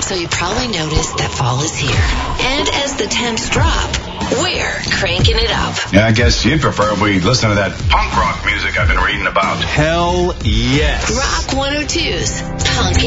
So you probably noticed that fall is here. And as the temps drop, we're cranking it up. Yeah, I guess you'd prefer we listen to that punk rock music I've been reading about. Hell yes. Rock 102's Punk